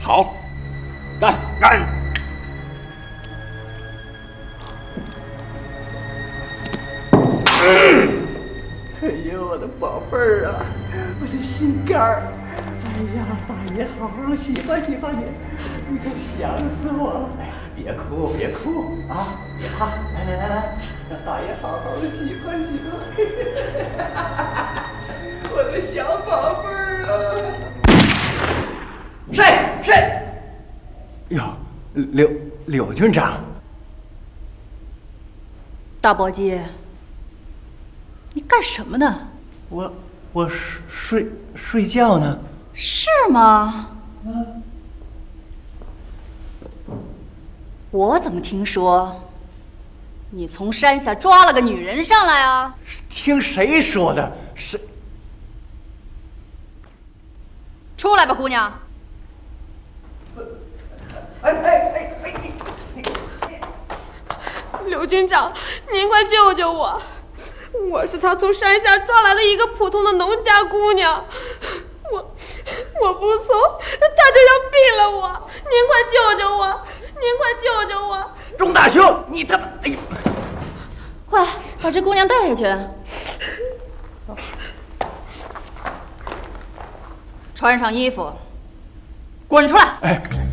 好，干干！ 哎呦，我的宝贝儿啊，我的心肝儿！哎呀，大爷好好喜欢喜欢你，你都想死我了！哎呀，别哭别哭啊，别怕，来来来来，让大爷好好的喜欢喜欢。我的小宝贝儿啊！谁？哟，柳军长。 大伯姬，你干什么呢？ 我睡觉呢。 是吗？我怎么听说你从山下抓了个女人上来啊？ 听谁说的？谁？ 出来吧，姑娘。 刘军长，您快救救我！我是他从山下抓来的一个普通的农家姑娘，我不从，他就要毙了我！您快救救我！您快救救我！ 钟大兄，你他妈！哎呦！ 快把这姑娘带下去，穿上衣服，滚出来！ 哎。